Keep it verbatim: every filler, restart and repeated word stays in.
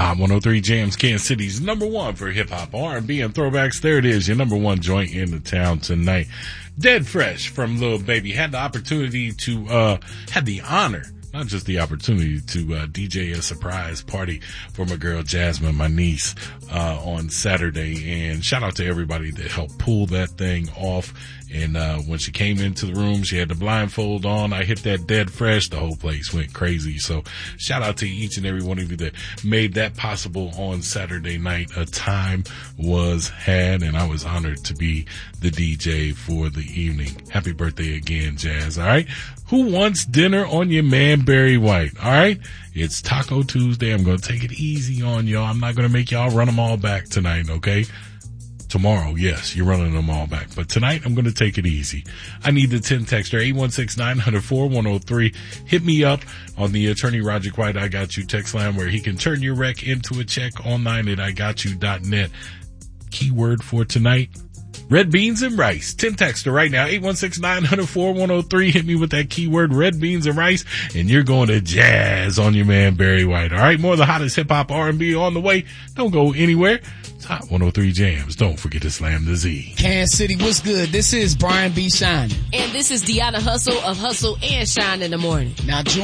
Hot one oh three Jams, Kansas City's number one for hip-hop, R and B, and throwbacks. There it is, your number one joint in the town tonight. Dead Fresh from Lil Baby. Had the opportunity to, uh, had the honor, not just the opportunity to, uh, D J a surprise party for my girl Jasmine, my niece, uh, on Saturday. And shout out to everybody that helped pull that thing off. And, uh, when she came into the room, she had the blindfold on. I hit that Dead Fresh. The whole place went crazy. So shout out to each and every one of you that made that possible on Saturday night. A time was had, and I was honored to be the D J for the evening. Happy birthday again, Jazz. All right. Who wants dinner on your man, Barry White? All right. It's Taco Tuesday. I'm going to take it easy on y'all. I'm not going to make y'all run them all back tonight. Okay. Tomorrow, yes, you're running them all back. But tonight, I'm going to take it easy. I need the ten texter, eight one six, nine zero four, one zero three. Hit me up on the Attorney Roger White I Got You text line where he can turn your wreck into a check online at I got you dot net. Keyword for tonight, red beans and rice. ten texter right now, eight one six, nine zero four, one zero three. Hit me with that keyword, red beans and rice, and you're going to jazz on your man, Barry White. All right, more of the hottest hip-hop R and B on the way. Don't go anywhere. It's Hot one oh three Jams. Don't forget to slam the Z. Kansas City, what's good? This is Brian B. Shining. And this is Deanna Hustle of Hustle and Shine in the Morning. Now join